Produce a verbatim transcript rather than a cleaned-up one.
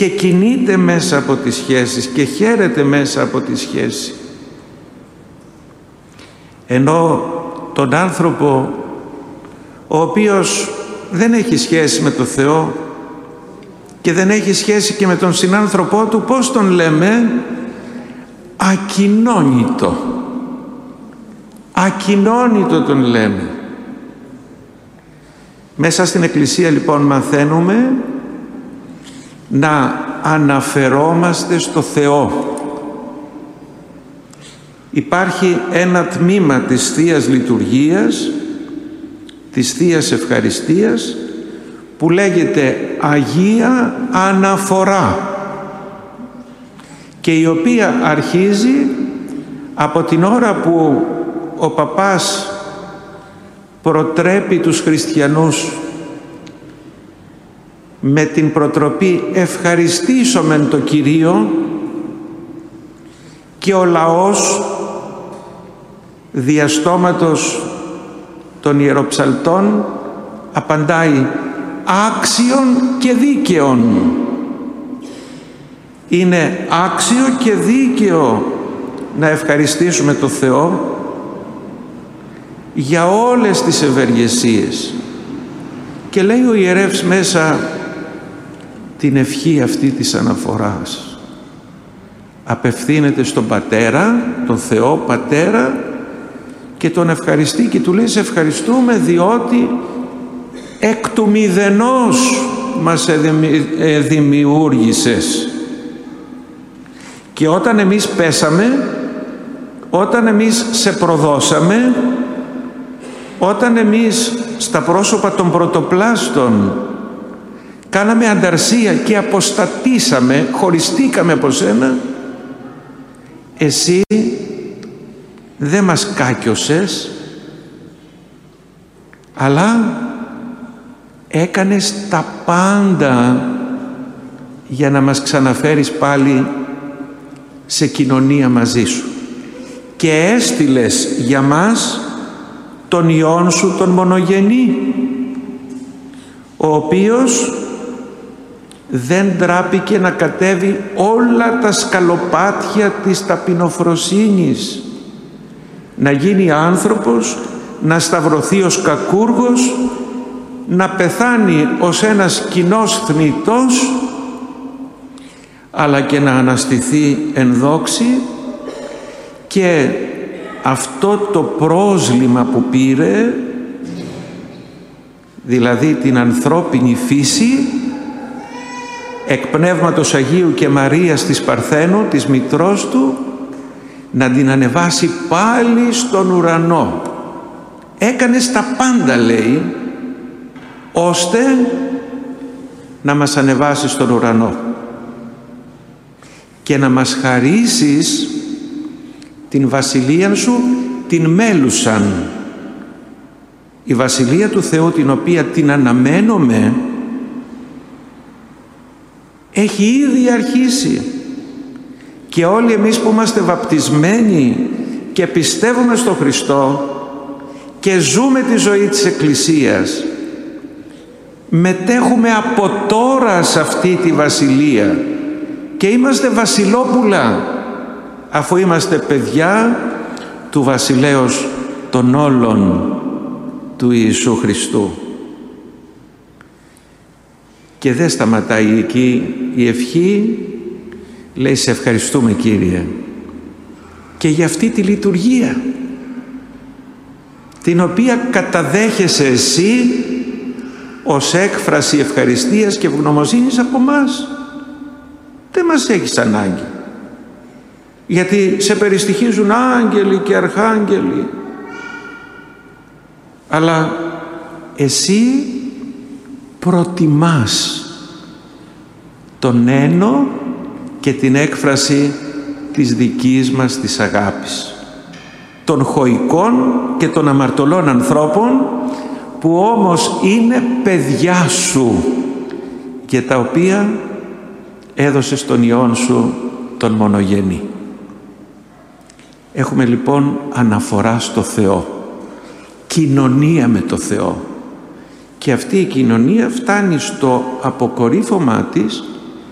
και κινείται μέσα από τις σχέσεις και χαίρεται μέσα από τη σχέση. Ενώ τον άνθρωπο ο οποίος δεν έχει σχέση με το Θεό και δεν έχει σχέση και με τον συνάνθρωπό του, πώς τον λέμε? Ακοινώνητο. Ακοινώνητο τον λέμε. Μέσα στην Εκκλησία λοιπόν μαθαίνουμε να αναφερόμαστε στο Θεό. Υπάρχει ένα τμήμα της Θείας Λειτουργίας, της Θείας Ευχαριστίας, που λέγεται Αγία Αναφορά και η οποία αρχίζει από την ώρα που ο παπάς προτρέπει τους χριστιανούς με την προτροπή «Ευχαριστήσομεν το Κυρίο» και ο λαός διαστόματος των ιεροψαλτών απαντάει «Άξιον και δίκαιον». Είναι άξιο και δίκαιο να ευχαριστήσουμε το Θεό για όλες τις ευεργεσίες. Και λέει ο ιερεύς μέσα την ευχή αυτή της αναφοράς. Απευθύνεται στον Πατέρα, τον Θεό Πατέρα, και τον ευχαριστεί και του λέει «Σε ευχαριστούμε διότι εκ του μηδενός μας δημιούργησες». Και όταν εμείς πέσαμε, όταν εμείς σε προδώσαμε, όταν εμείς στα πρόσωπα των πρωτοπλάστων κάναμε ανταρσία και αποστατήσαμε, χωριστήκαμε από σένα, εσύ δεν μας κάκιωσες, αλλά έκανες τα πάντα για να μας ξαναφέρεις πάλι σε κοινωνία μαζί σου και έστειλες για μας τον Υιόν σου τον μονογενή, ο οποίος δεν τράπηκε να κατέβει όλα τα σκαλοπάτια της ταπεινοφροσύνης, να γίνει άνθρωπος, να σταυρωθεί ως κακούργος, να πεθάνει ως ένας κοινός θνητός, αλλά και να αναστηθεί εν δόξη. Και αυτό το πρόσλημα που πήρε, δηλαδή την ανθρώπινη φύση, εκ Πνεύματος Αγίου και Μαρίας της Παρθένου, της μητρός του, να την ανεβάσει πάλι στον ουρανό. Έκανες τα πάντα, λέει, ώστε να μας ανεβάσει στον ουρανό και να μας χαρίσεις την βασιλεία σου, την μέλουσαν. Η βασιλεία του Θεού, την οποία την αναμένουμε, έχει ήδη αρχίσει. Και όλοι εμείς που είμαστε βαπτισμένοι και πιστεύουμε στο Χριστό και ζούμε τη ζωή της Εκκλησίας, μετέχουμε από τώρα σε αυτή τη βασιλεία και είμαστε βασιλόπουλα, αφού είμαστε παιδιά του βασιλέως των όλων, του Ιησού Χριστού. Και δεν σταματάει εκεί η ευχή, λέει «Σε ευχαριστούμε, Κύριε, και για αυτή τη λειτουργία την οποία καταδέχεσαι εσύ ως έκφραση ευχαριστίας και ευγνωμοσύνης από μας. Δεν μας έχεις ανάγκη, γιατί σε περιστοιχίζουν άγγελοι και αρχάγγελοι, αλλά εσύ προτιμάς τον ένο και την έκφραση της δικής μας της αγάπης, των χωικών και των αμαρτωλών ανθρώπων, που όμως είναι παιδιά σου και τα οποία έδωσες τον Υιόν σου τον μονογενή. Έχουμε λοιπόν αναφορά στο Θεό, κοινωνία με το Θεό, και αυτή η κοινωνία φτάνει στο αποκορύφωμά της